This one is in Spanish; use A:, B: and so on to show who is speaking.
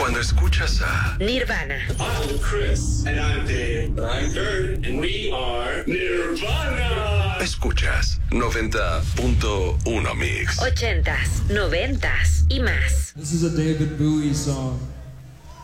A: Cuando escuchas a
B: Nirvana,
C: I'm Chris. And I'm Dave. I'm Kurt. And we are Nirvana.
A: escuchas 90.1 Mix.
B: 80s, 90s y más.
D: This is a David Bowie song.